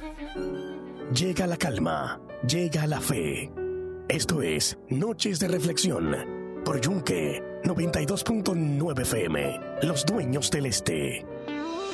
Llega la calma, llega la fe. Esto es Noches de Reflexión por Yunque 92.9 FM, Los Dueños del Este.